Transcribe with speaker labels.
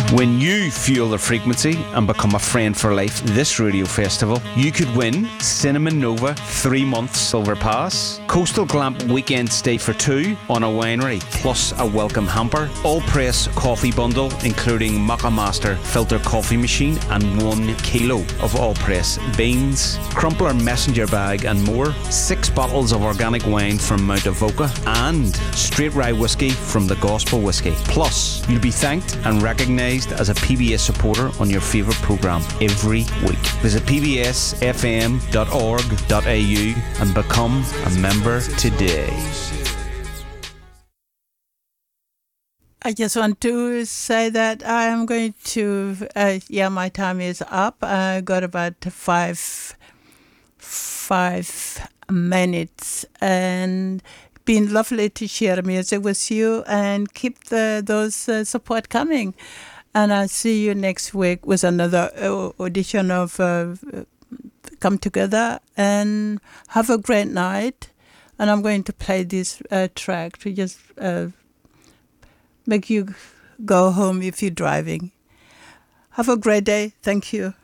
Speaker 1: When you fuel the frequency and become a friend for life this radio festival, you could win Cinnamon Nova 3-month silver pass, Coastal Glamp weekend stay for 2 on a winery, plus a welcome hamper, all press coffee bundle including Maca Master filter coffee machine and 1 kilo of all press beans, Crumpler messenger bag and more, 6 bottles of organic wine from Mount Avoca and straight rye whiskey from the Gospel Whiskey. Plus, you'll be thanked and recognised as a PBS supporter on your favourite programme every week. Visit pbsfm.org.au and become a member today.
Speaker 2: I just want to say that I am going to, my time is up. I got about five minutes, and been lovely to share music with you and keep those support coming. And I'll see you next week with another audition of Come Together, and have a great night. And I'm going to play this track to just make you go home if you're driving. Have a great day. Thank you.